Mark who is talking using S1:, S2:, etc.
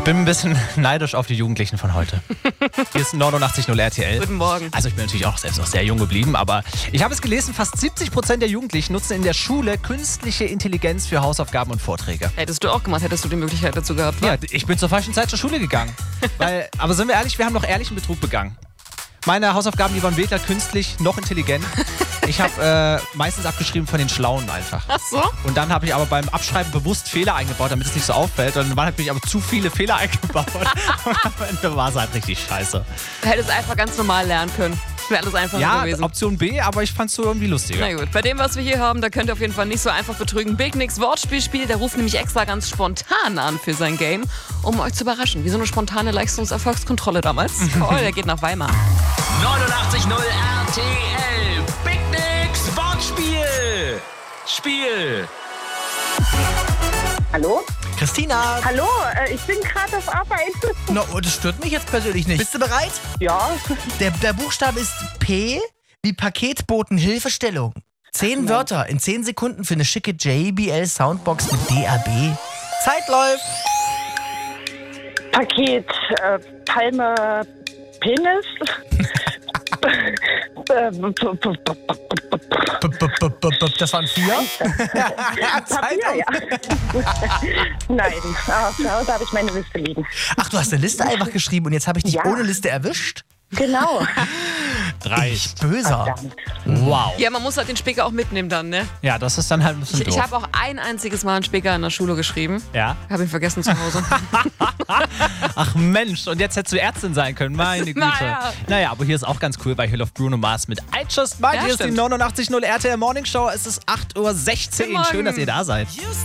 S1: bin ein bisschen neidisch auf die Jugendlichen von heute. Hier ist 89.0 RTL.
S2: Guten Morgen.
S1: Also ich bin natürlich auch selbst noch sehr jung geblieben, aber ich habe es gelesen, fast 70% der Jugendlichen nutzen in der Schule künstliche Intelligenz für Hausaufgaben und Vorträge.
S2: Hättest du auch gemacht, hättest du die Möglichkeit dazu gehabt.
S1: Ja, ich bin zur falschen Zeit zur Schule gegangen. Aber sind wir ehrlich, wir haben noch ehrlichen Betrug begangen. Meine Hausaufgaben, die waren weder künstlich noch intelligent. Ich habe meistens abgeschrieben von den Schlauen einfach.
S2: Ach so?
S1: Und dann habe ich aber beim Abschreiben bewusst Fehler eingebaut, damit es nicht so auffällt. Und dann waren natürlich aber zu viele Fehler eingebaut. Und am Ende war es halt richtig scheiße.
S2: Du hättest einfach ganz normal lernen können. Wäre alles einfacher
S1: Ja,
S2: gewesen.
S1: Option B, aber ich fand es so irgendwie lustiger.
S2: Na gut, bei dem, was wir hier haben, da könnt ihr auf jeden Fall nicht so einfach betrügen. Big Nicks Wortspiel, der ruft nämlich extra ganz spontan an für sein Game, um euch zu überraschen. Wie so eine spontane Leistungserfolgskontrolle damals. Call, der geht nach Weimar.
S3: 89.0 RTL. Big Nicks Wortspiel. Spiel.
S4: Hallo?
S5: Christina!
S4: Hallo, ich bin gerade auf Arbeit.
S5: No, das stört mich jetzt persönlich nicht. Bist du bereit?
S4: Ja.
S5: Der Buchstabe ist P wie Paketboten-Hilfestellung. 10 Wörter in 10 Sekunden für eine schicke JBL Soundbox mit DAB. Zeit läuft!
S4: Paket, Palme, Penis.
S5: Das waren 4.
S4: Papier, ja. Nein, da habe ich meine Liste liegen.
S5: Ach, du hast eine Liste einfach geschrieben und jetzt habe ich dich
S4: Ja.
S5: ohne Liste erwischt?
S4: Genau.
S5: Ich böser.
S4: Verdammt.
S1: Wow.
S2: Ja, man muss halt den Spicker auch mitnehmen dann, ne?
S1: Ja, das ist dann halt ein bisschen
S2: Ich
S1: doof.
S2: habe auch ein einziges Mal einen Spicker in der Schule geschrieben.
S1: Ja.
S2: Habe ihn vergessen zu Hause.
S1: Ach Mensch, und jetzt hättest du Ärztin sein können, meine Güte. Naja, aber hier ist auch ganz cool, weil hier läuft Bruno Mars mit I Just Might.
S2: Ja,
S1: Hier ist die
S2: stimmt.
S1: 89.0 RTL Morning Show. Es ist 8.16 Uhr.
S2: Guten Morgen.
S1: Schön, dass ihr da seid.
S3: Houston.